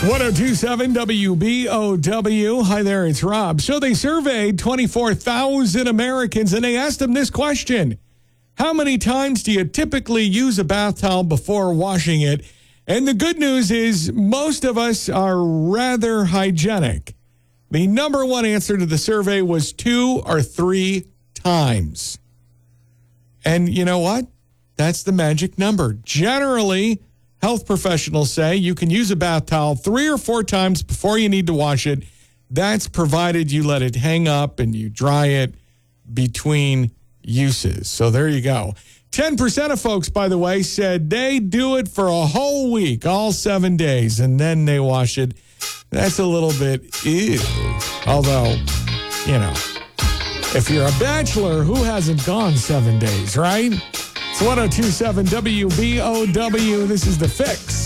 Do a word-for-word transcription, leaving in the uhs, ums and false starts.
ten twenty-seven W B O W. Hi there, it's Rob. So they surveyed twenty-four thousand Americans and they asked them this question. How many times do you typically use a bath towel before washing it? And the good news is most of us are rather hygienic. The number one answer to the survey was two or three times. And you know what? That's the magic number. Generally, health professionals say you can use a bath towel three or four times before you need to wash it. That's provided you let it hang up and you dry it between uses. So there you go. ten percent of folks, by the way, said they do it for a whole week, all seven days, and then they wash it. That's a little bit ew. Although, you know, if you're a bachelor, who hasn't gone seven days, right? It's ten twenty-seven W B O W. This is The Fix.